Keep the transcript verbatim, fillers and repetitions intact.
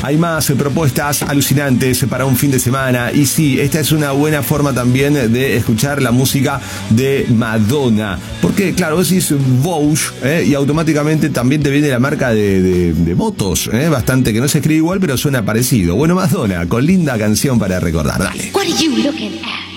Hay más eh, propuestas alucinantes para un fin de semana. Y sí, esta es una buena forma también de escuchar la música de Madonna. Porque, claro, vos decís Vogue eh, y automáticamente también te viene la marca de, de, de motos. Eh, bastante, que no se escribe igual, pero suena parecido. Bueno, Madonna, con linda canción para recordar. Dale. What are you looking at?